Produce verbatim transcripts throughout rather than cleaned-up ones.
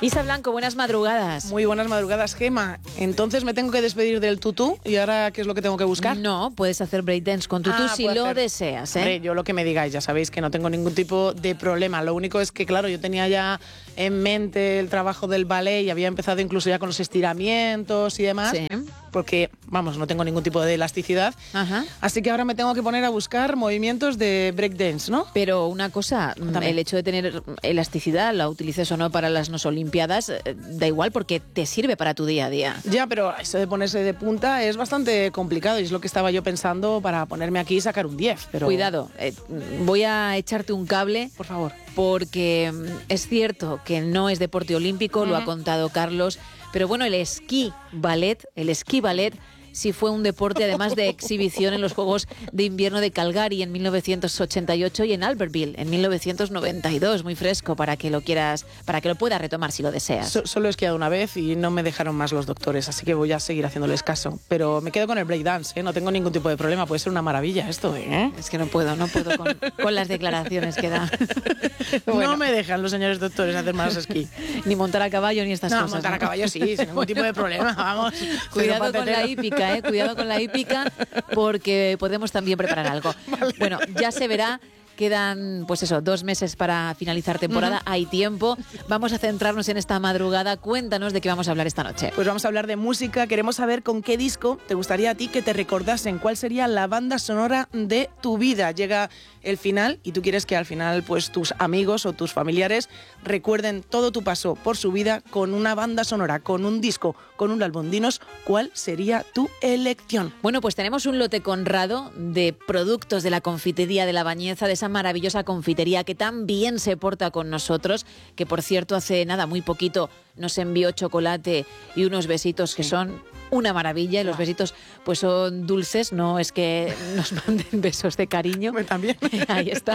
Isa Blanco, buenas madrugadas. Muy buenas madrugadas, Gema. Entonces me tengo que despedir del tutú y ahora ¿qué es lo que tengo que buscar? No, puedes hacer breakdance con tutú Ah, si puedo lo hacer. deseas, ¿eh? Hombre, yo lo que me digáis, ya sabéis que no tengo ningún tipo de problema. Lo único es que, claro, yo tenía ya en mente el trabajo del ballet y había empezado incluso ya con los estiramientos y demás. Sí. Porque, vamos, no tengo ningún tipo de elasticidad. Ajá. Así que ahora me tengo que poner a buscar movimientos de breakdance, ¿no? Pero una cosa, Cuéntame. el hecho de tener elasticidad, la utilices o no para las no olimpiadas, eh, da igual porque te sirve para tu día a día. Ya, pero eso de ponerse de punta es bastante complicado y es lo que estaba yo pensando para ponerme aquí y sacar un diez. Pero... Cuidado, eh, voy a echarte un cable. Por favor. Porque mm, es cierto que no es deporte olímpico, uh-huh. Lo ha contado Carlos, pero bueno, el esquí ballet, el esquí ballet sí fue un deporte además de exhibición en los Juegos de Invierno de Calgary en mil novecientos ochenta y ocho y en Albertville en mil novecientos noventa y dos, muy fresco para que lo quieras, para que lo puedas retomar si lo deseas. So, solo he esquiado una vez y no me dejaron más los doctores, así que voy a seguir haciéndoles caso. Pero me quedo con el breakdance, ¿eh? No tengo ningún tipo de problema, puede ser una maravilla esto, ¿eh? Es que no puedo, no puedo con, con las declaraciones que da. Bueno. No me dejan los señores doctores hacer más esquí. Ni montar a caballo ni estas no, cosas. Montar ¿no? a caballo sí, sin ningún tipo de problema, vamos. Cuidado con la hípica, ¿eh? Cuidado con la hípica porque podemos también preparar algo. Vale. Bueno, ya se verá. Quedan, pues eso, dos meses para finalizar temporada. Uh-huh. Hay tiempo. Vamos a centrarnos en esta madrugada. Cuéntanos de qué vamos a hablar esta noche. Pues vamos a hablar de música. Queremos saber con qué disco te gustaría a ti que te recordasen. ¿Cuál sería la banda sonora de tu vida? Llega el final y tú quieres que al final pues tus amigos o tus familiares recuerden todo tu paso por su vida con una banda sonora, con un disco, con un álbum. Dinos cuál sería tu elección. Bueno, pues tenemos un lote conrado de productos de la confitería de La Bañeza, de esa maravillosa confitería que tan bien se porta con nosotros, que por cierto hace nada, muy poquito nos envió chocolate y unos besitos que son una maravilla, y los besitos pues son dulces, no es que nos manden besos de cariño. También. Ahí está.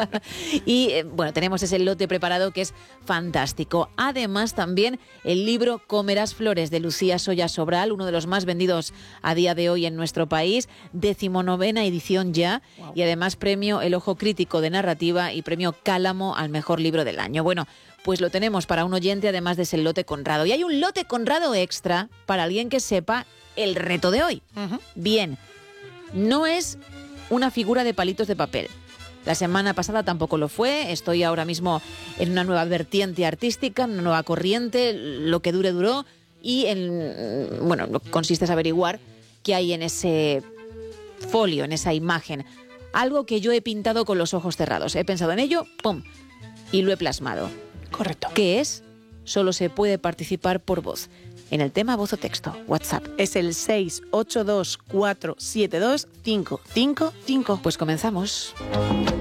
Y eh, bueno, tenemos ese lote preparado que es fantástico. Además también el libro Comerás Flores de Lucía Soya Sobral, uno de los más vendidos a día de hoy en nuestro país, decimonovena edición ya, wow. Y además premio El Ojo Crítico de Narrativa y premio Cálamo al mejor libro del año. Bueno, pues lo tenemos para un oyente, además de ese lote Conrado. Y hay un lote Conrado extra para alguien que sepa el reto de hoy. Uh-huh. Bien, no es una figura de palitos de papel. La semana pasada tampoco lo fue. Estoy ahora mismo en una nueva vertiente artística, una nueva corriente. Lo que dure, duró. Y en, bueno, consiste en averiguar qué hay en ese folio, en esa imagen. Algo que yo he pintado con los ojos cerrados. He pensado en ello, ¡pum!, y lo he plasmado. Correcto. ¿Qué es? Solo se puede participar por voz. En el tema voz o texto, WhatsApp. Es el seis ocho dos cuatro siete dos cinco cinco cinco. Pues comenzamos.